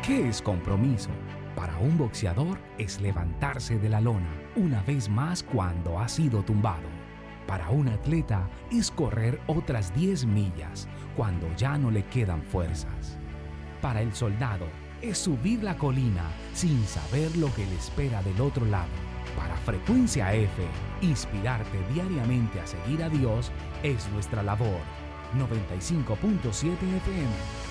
¿Qué es compromiso? Para un boxeador es levantarse de la lona una vez más cuando ha sido tumbado. Para un atleta es correr otras 10 millas cuando ya no le quedan fuerzas. Para el soldado es subir la colina sin saber lo que le espera del otro lado. Para Frecuencia F, inspirarte diariamente a seguir a Dios es nuestra labor. 95.7 FM